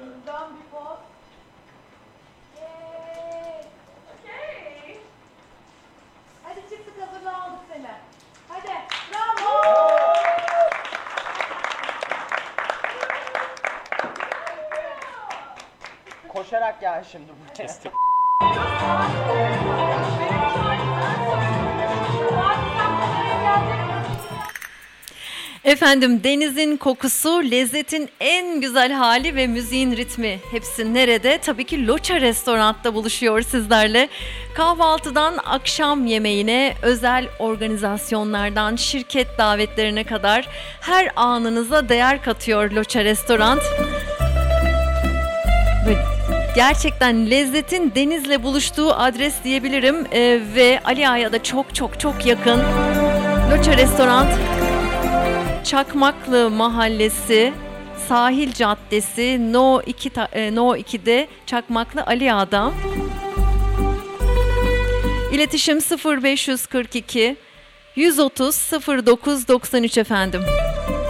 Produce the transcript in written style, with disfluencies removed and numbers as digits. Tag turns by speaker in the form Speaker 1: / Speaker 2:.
Speaker 1: Dön bir poz. Yay. Okay. Hadi çıktık, hazırla, aldık seni. Hadi. Bravo.
Speaker 2: Koşarak gel şimdi buraya.
Speaker 3: Efendim, denizin kokusu, lezzetin en güzel hali ve müziğin ritmi hepsi nerede? Tabii ki Loça Restorant'ta buluşuyor sizlerle. Kahvaltıdan akşam yemeğine, özel organizasyonlardan şirket davetlerine kadar her anınıza değer katıyor Loça Restoran. Ve gerçekten lezzetin denizle buluştuğu adres diyebilirim ve Ali Ağa'ya da çok yakın. Loça Restoran, Çakmaklı Mahallesi, Sahil Caddesi, No 2'de Çakmaklı Ali Ağa'da. İletişim 0542 130 09 93 efendim.